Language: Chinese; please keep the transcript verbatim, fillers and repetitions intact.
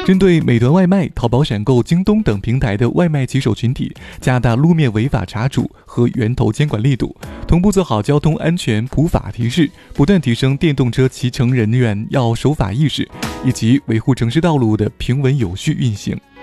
针对美团外卖、淘宝闪购、京东等平台的外卖骑手群体，加大路面违法查处和源头监管力度，同步做好交通安全普法提示，不断提升电动车骑乘人员要守法意识，以及维护城市道路的平稳有序运行。